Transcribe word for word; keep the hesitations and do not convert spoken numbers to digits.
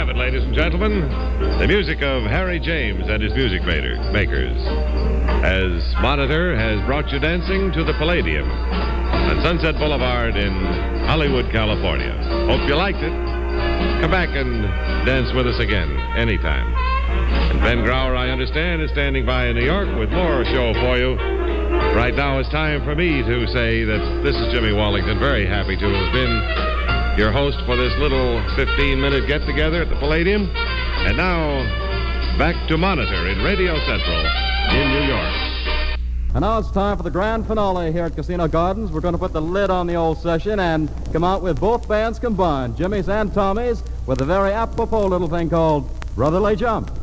have it, ladies and gentlemen. The music of Harry James and his music maker, makers. As Monitor has brought you dancing to the Palladium on Sunset Boulevard in Hollywood, California. Hope you liked it. Come back and dance with us again anytime. And Ben Grauer, I understand, is standing by in New York with more show for you. Right now it's time for me to say that this is Jimmy Wallington, very happy to have been your host for this little fifteen-minute get-together at the Palladium. And now, back to Monitor in Radio Central in New York. And now it's time for the grand finale here at Casino Gardens. We're going to put the lid on the old session and come out with both bands combined, Jimmy's and Tommy's, with a very apropos little thing called Brotherly Jump.